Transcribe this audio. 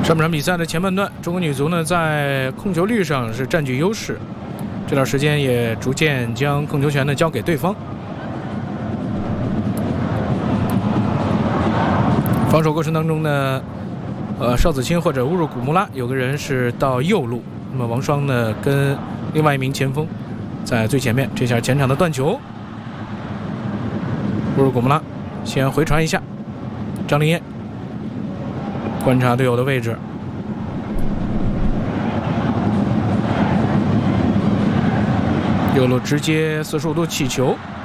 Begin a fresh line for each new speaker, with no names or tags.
上半场比赛的前半段，中国女足呢在控球率上是占据优势，这段时间也逐渐将控球权呢交给对方。防守过程当中呢，邵子清或者乌鲁古穆拉有个人是到右路，那么王霜呢跟另外一名前锋在最前面。这下前场的断球，乌鲁古穆拉先回传一下，张琳艳观察队友的位置，右路直接45度起球，